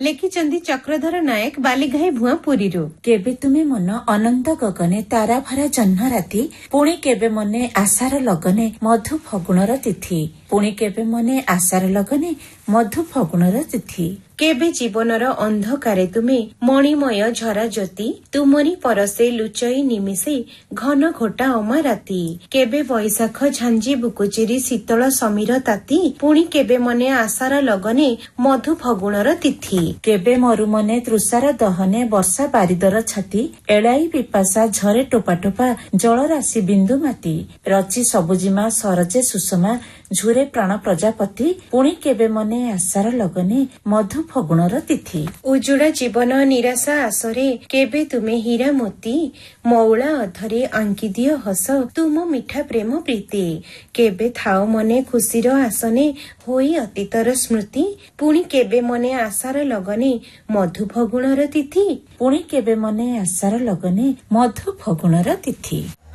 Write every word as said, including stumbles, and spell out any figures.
ଲେଖିଛନ୍ତି ଚକ୍ରଧର ନାୟକ ବାଲିଘାଇ ଭୁଆଁ ପୁରୀରୁ। କେବେ ତୁମେ ମନ ଅନନ୍ତ ଗଗନେ ତାରା ଭରା ଜହ୍ନ ରାତି, ପୁଣି କେବେ ମନେ ଆଶାର ଲଗନେ ମଧୁ ଫଗୁଣର ତିଥି। ପୁଣି କେବେ ମନେ ଆଶାର ଲଗନେ ମଧୁ ଫଗୁଣର ତିଥି। କେବେ ଜୀବନର ଅନ୍ଧକାରେ ତୁମେ ମଣିମୟ ଝରା ଜ୍ୟୋତି, ତୁମରି ପରସେ ଲୁଚଇ ନିମିଷେ ଘନ ଘୋଟା ଅମା ରାତି। କେବେ ବୈଶାଖ ଝାଞ୍ଜି ବୁକୁଚିରି ଶୀତଳ ସମୀର ତାତି, ପୁଣି କେବେ ମନେ ଆଶାର ଲଗନେ ମଧୁ ଫଗୁଣର ତିଥି। କେବେ ମରୁ ମନେ ତୃଷାର ଦହନେ ବର୍ଷା ବାରିଦର ଛାତି, ଏଳାଇ ପିପାସା ଝରେ ଟୋପା ଟୋପା ଜଳ ରାଶି ବିନ୍ଦୁ ମାତି। ରଚି ସବୁଜିମା ସରଜେ ସୁଷମା ଝୁରେ ପ୍ରାଣ ପ୍ରଜାପତି, ପୁଣି କେବେ ମନେ ଆଶାର ଲଗନେ ମଧୁ ଫଗୁଣର ତିଥି। ଉଜୁଡା ଜୀବନ ନିରାଶା ଆସରେ କେବେ ତୁମେ ହୀରା ମୋତି, ମଉଳା ଅଧରେ ଆଙ୍କି ଦିଅ ହସ ତୁମ ମିଠା ପ୍ରେମ ପ୍ରୀତି। କେବେ ଥାଅ ମନେ ଖୁସିର ଆସନେ ହୋଇ ଅତୀତର ସ୍ମୃତି, ପୁଣି କେବେ ମନେ ଆଶାର ଲଗନେ ମଧୁ ଫଗୁଣର ତିଥି। ପୁଣି କେବେ ମନେ ଆଶାର ଲଗନେ ମଧୁ ଫଗୁଣର ତିଥି।